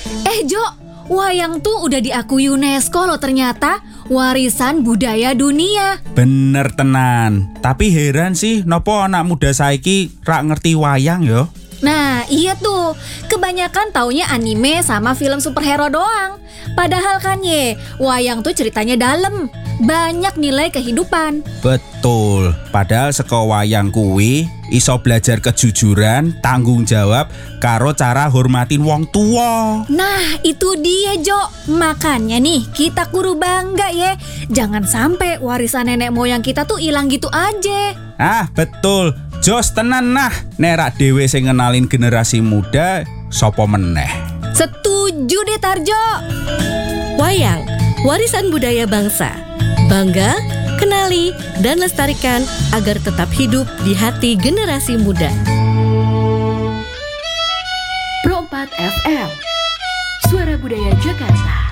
Jo, wayang tuh udah diakui UNESCO loh ternyata, warisan budaya dunia. Bener tenan. Tapi heran sih, nopo anak muda saiki rak ngerti wayang yo? Nah iya tuh, kebanyakan taunya anime sama film superhero doang. Padahal kan wayang tuh ceritanya dalam, banyak nilai kehidupan. Betul. Padahal saka wayang kuwi iso belajar kejujuran, tanggung jawab, karo cara hormatin wong tua. Nah itu dia Jo, makanya nih kita kudu bangga Jangan sampai warisan nenek moyang kita tuh hilang gitu aja. Ah betul, jos tenan nah. Nerak dhewe sing ngenalin generasi muda, sopo meneh. Setuju deh Tarjo. Wayang, warisan budaya bangsa. Bangga, kenali, dan lestarikan agar tetap hidup di hati generasi muda. Pro 4 FM, Suara Budaya Jakarta.